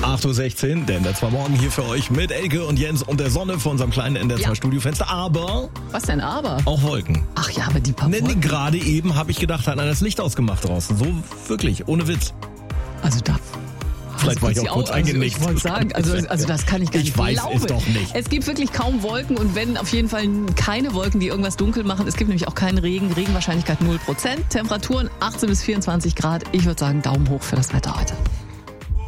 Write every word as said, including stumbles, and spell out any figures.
acht Uhr sechzehn, denn das war morgen hier für euch mit Elke und Jens und der Sonne vor unserem kleinen N D R zwei Ja. Studiofenster. Aber Was denn aber? auch Wolken. Ach ja, aber die paar Ne, ne, Wolken. gerade eben habe ich gedacht, hat einer das Licht ausgemacht draußen. So wirklich, ohne Witz. Also da... Vielleicht war ich auch Sie kurz also eingenickt. Ich wollte sagen, also, also das kann ich gar Ich nicht weiß glauben. es doch nicht. Es gibt wirklich kaum Wolken und wenn, auf jeden Fall keine Wolken, die irgendwas dunkel machen. Es gibt nämlich auch keinen Regen. Regenwahrscheinlichkeit null Prozent. Temperaturen achtzehn bis vierundzwanzig Grad. Ich würde sagen, Daumen hoch für das Wetter heute.